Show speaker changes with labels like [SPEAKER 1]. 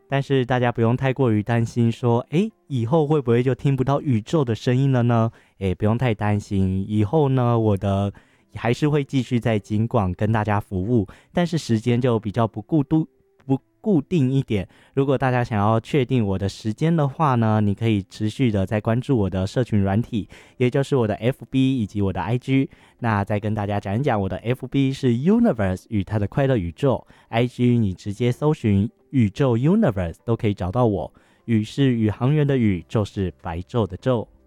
[SPEAKER 1] 但是大家不用太过于担心说，以后会不会就听不到宇宙的声音了呢？不用太担心，以后呢，我的还是会继续在警广跟大家服务，但是时间就比较不固定一点。如果大家想要确定我的时间的话呢，你可以持续的在关注我的社群软体，也就是我的 FB 以及我的 IG。那再跟大家讲一讲，我的 FB 是 Universe 与它的快乐宇宙， IG 你直接搜寻宇宙 Universe 都可以找到我。宇是宇航员的宇，宙是白昼的昼。